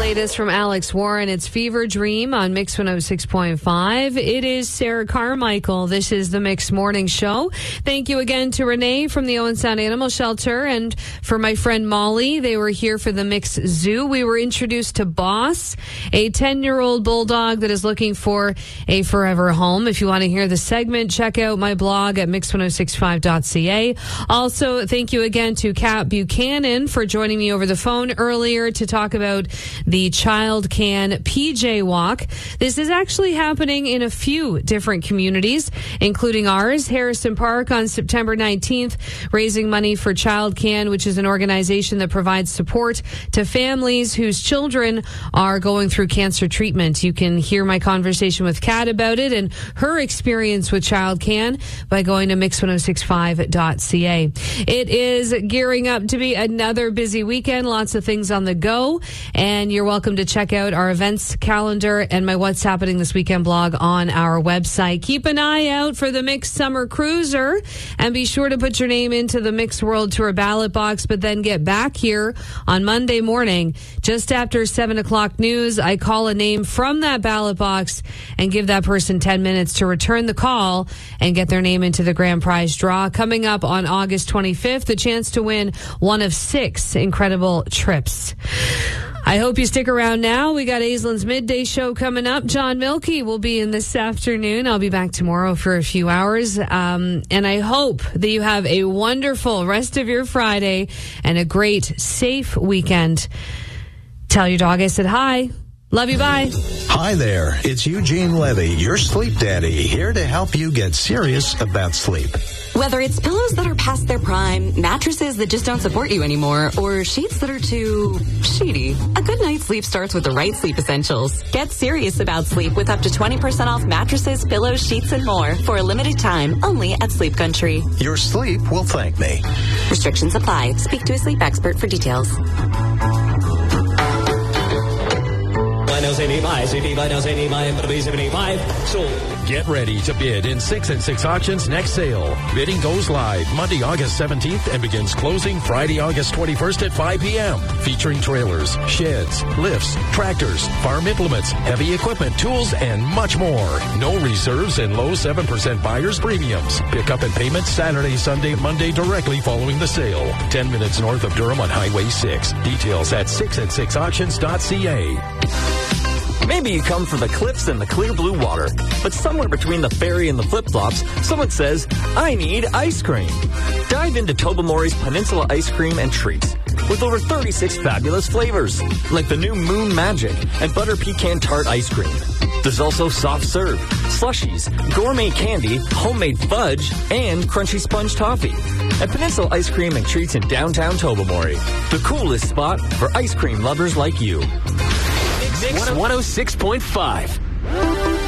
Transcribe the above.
latest from Alex Warren. It's Fever Dream on Mix 106.5. It is Sarah Carmichael. This is the Mix Morning Show. Thank you again to Renee from the Owen Sound Animal Shelter and for my friend Molly. They were here for the Mix Zoo. We were introduced to Boss, a 10-year-old bulldog that is looking for a forever home. If you want to hear the segment, check out my blog at mix1065.ca. Also, thank you again to Kat Buchanan for joining me over the phone earlier to talk about the Child Can PJ Walk. This is actually happening in a few different communities, including ours, Harrison Park on September 19th, raising money for Child Can, which is an organization that provides support to families whose children are going through cancer treatment. You can hear my conversation with Kat about it and her experience with Child Can by going to mix1065.ca. It is gearing up to be another busy weekend, lots of things on the go, and you're welcome to check out our events calendar and my What's Happening This Weekend blog on our website. Keep an eye out for the Mix Summer Cruiser and be sure to put your name into the Mix World Tour ballot box, but then get back here on Monday morning just after 7 o'clock news. I call a name from that ballot box and give that person 10 minutes to return the call and get their name into the grand prize draw. Coming up on August 25th, the chance to win one of 6 incredible trips. I hope you stick around now. We got Aislin's midday show coming up. John Milkey will be in this afternoon. I'll be back tomorrow for a few hours. And I hope that you have a wonderful rest of your Friday and a great, safe weekend. Tell your dog I said hi. Love you, bye. Hi there, it's Eugene Levy, your sleep daddy, here to help you get serious about sleep. Whether it's pillows that are past their prime, mattresses that just don't support you anymore, or sheets that are too sheety, a good night's sleep starts with the right sleep essentials. Get serious about sleep with up to 20% off mattresses, pillows, sheets, and more for a limited time only at Sleep Country. Your sleep will thank me. Restrictions apply. Speak to a sleep expert for details. Get ready to bid in 6 and 6 auctions next sale. Bidding goes live Monday, August 17th and begins closing Friday, August 21st at 5 p.m. Featuring trailers, sheds, lifts, tractors, farm implements, heavy equipment, tools, and much more. No reserves and low 7% buyer's premiums. Pick up and payment Saturday, Sunday, Monday directly following the sale. 10 minutes north of Durham on Highway 6. Details at 6and6auctions.ca. Maybe you come for the cliffs and the clear blue water, but somewhere between the ferry and the flip-flops, someone says, I need ice cream. Dive into Tobermory's Peninsula Ice Cream and Treats with over 36 fabulous flavors, like the new Moon Magic and Butter Pecan Tart Ice Cream. There's also soft serve, slushies, gourmet candy, homemade fudge, and crunchy sponge toffee. At Peninsula Ice Cream and Treats in downtown Tobermory, the coolest spot for ice cream lovers like you. Mix 106.5.